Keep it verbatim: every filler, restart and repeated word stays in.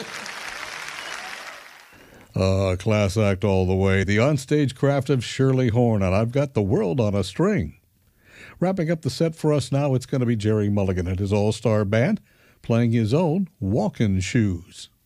Uh, class act all the way. The onstage craft of Shirley Horn, and I've got the world on a string. Wrapping up the set for us now, it's going to be Jerry Mulligan and his all-star band playing his own Walkin' Shoes.